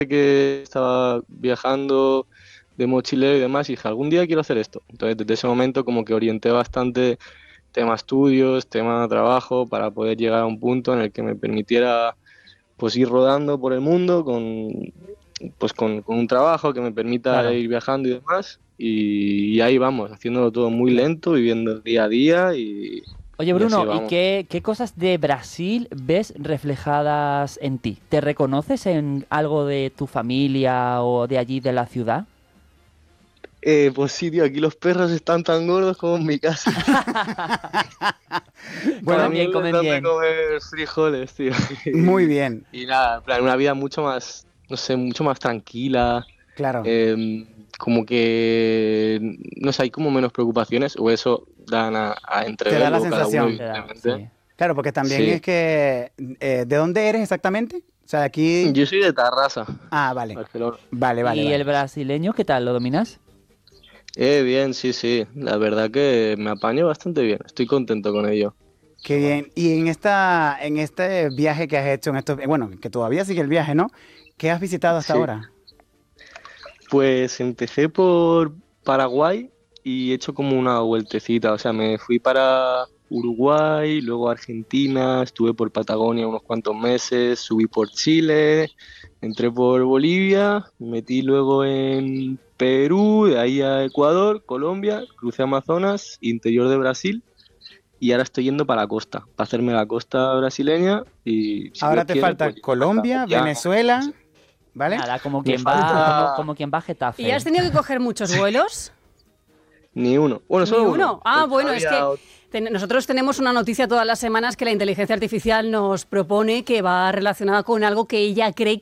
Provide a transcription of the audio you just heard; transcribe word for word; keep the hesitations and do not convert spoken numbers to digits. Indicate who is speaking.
Speaker 1: que estaba viajando de mochilero y demás y dije, algún día quiero hacer esto. Entonces desde ese momento como que orienté bastante tema estudios, tema trabajo, para poder llegar a un punto en el que me permitiera pues ir rodando por el mundo con, pues, con, con un trabajo que me permita
Speaker 2: Claro.
Speaker 1: ir viajando y demás. Y, y ahí vamos, haciéndolo todo muy
Speaker 2: Claro.
Speaker 1: lento, viviendo el día a día y,
Speaker 2: Oye,
Speaker 1: y así
Speaker 2: Bruno, ¿y
Speaker 1: vamos.
Speaker 2: qué, qué cosas de Brasil ves reflejadas en ti? ¿Te reconoces en algo de tu familia o de allí, de la ciudad?
Speaker 1: Eh, pues sí, tío, aquí los perros están tan gordos como en mi casa.
Speaker 2: Comen
Speaker 3: Bueno,
Speaker 2: bien,
Speaker 1: También les
Speaker 2: comen
Speaker 1: dan de
Speaker 2: bien.
Speaker 1: comer frijoles, tío.
Speaker 3: muy
Speaker 1: Y,
Speaker 3: bien,
Speaker 1: y nada, en plan, una vida mucho más, no sé, mucho más tranquila.
Speaker 3: claro.
Speaker 1: eh, como que, no sé, hay como menos preocupaciones, o eso dan a, a
Speaker 3: Te da
Speaker 1: entrever
Speaker 3: la
Speaker 1: luego cada uno,
Speaker 2: Te
Speaker 3: sensación.
Speaker 2: da,
Speaker 1: evidentemente.
Speaker 2: sí.
Speaker 3: Claro, porque también
Speaker 1: Sí.
Speaker 3: es que... eh, ¿de dónde eres exactamente? O sea, de aquí...
Speaker 1: Yo soy de Tarrasa,
Speaker 3: Ah, vale.
Speaker 1: Barcelona.
Speaker 3: Vale, vale,
Speaker 2: ¿Y el
Speaker 3: vale.
Speaker 2: brasileño qué tal? ¿Lo dominas?
Speaker 1: Eh, bien, sí, sí. La verdad que me apaño bastante bien. Estoy contento con ello.
Speaker 3: Qué bien. Y en esta, en este viaje que has hecho, en estos, bueno, que todavía sigue el viaje, ¿no? ¿Qué has visitado hasta
Speaker 1: Sí.
Speaker 3: ahora?
Speaker 1: Pues empecé por Paraguay y he hecho como una vueltecita. O sea, me fui para Uruguay, luego Argentina, estuve por Patagonia unos cuantos meses, subí por Chile, entré por Bolivia, me metí luego en Perú, de ahí a Ecuador, Colombia, crucé Amazonas, interior de Brasil y ahora estoy yendo para la costa, para hacerme la costa brasileña y si Dios
Speaker 3: Ahora te
Speaker 1: quiere,
Speaker 3: falta
Speaker 1: pues llegar hasta
Speaker 3: Colombia,
Speaker 1: Guyana.
Speaker 3: Venezuela, ¿vale?
Speaker 2: Nada, como
Speaker 1: Me
Speaker 2: quien va, como,
Speaker 1: falta
Speaker 2: como quien va a
Speaker 4: ¿Y has
Speaker 2: Getafe.
Speaker 4: tenido que coger muchos vuelos?
Speaker 1: ni uno. Bueno,
Speaker 4: Ni
Speaker 1: solo uno.
Speaker 4: uno. Ah,
Speaker 1: Porque no
Speaker 4: bueno, es que
Speaker 1: había
Speaker 4: ten- nosotros tenemos una noticia todas las semanas que la inteligencia artificial nos propone que va relacionada con algo que ella cree